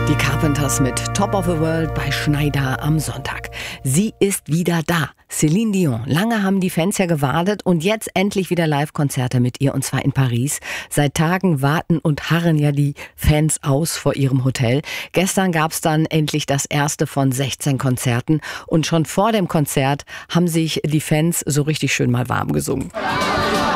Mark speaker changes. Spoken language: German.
Speaker 1: Die Carpenters mit Top of the World bei Schneider am Sonntag. Sie ist wieder da. Céline Dion. Lange haben die Fans ja gewartet und jetzt endlich wieder Live-Konzerte mit ihr, und zwar in Paris. Seit Tagen warten und harren ja die Fans aus vor ihrem Hotel. Gestern gab's dann endlich das erste von 16 Konzerten und schon vor dem Konzert haben sich die Fans so richtig schön mal warm gesungen.